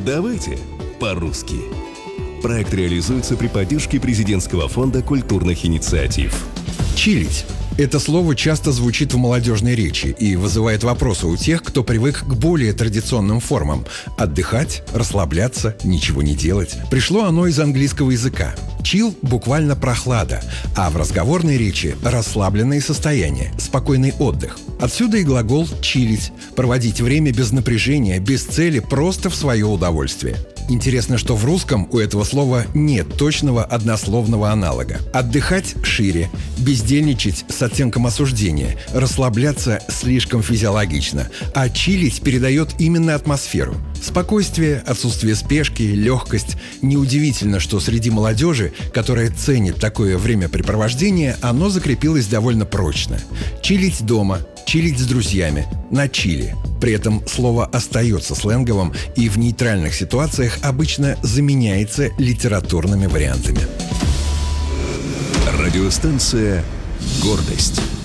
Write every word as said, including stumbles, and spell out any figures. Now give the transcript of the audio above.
Давайте по-русски. Проект реализуется при поддержке Президентского фонда культурных инициатив. Чилить. Это слово часто звучит в молодежной речи и вызывает вопросы у тех, кто привык к более традиционным формам – отдыхать, расслабляться, ничего не делать. Пришло оно из английского языка. Chill буквально прохлада, а в разговорной речи – расслабленное состояние, спокойный отдых. Отсюда и глагол «чилить» – проводить время без напряжения, без цели, просто в свое удовольствие. Интересно, что в русском у этого слова нет точного однословного аналога. Отдыхать шире, бездельничать с оттенком осуждения, расслабляться слишком физиологично, а чилить передает именно атмосферу. Спокойствие, отсутствие спешки, легкость. Неудивительно, что среди молодежи, которая ценит такое времяпрепровождение, оно закрепилось довольно прочно. Чилить дома, чилить с друзьями, на чили. При этом слово остается сленговым и в нейтральных ситуациях обычно заменяется литературными вариантами. Радиостанция «Гордость».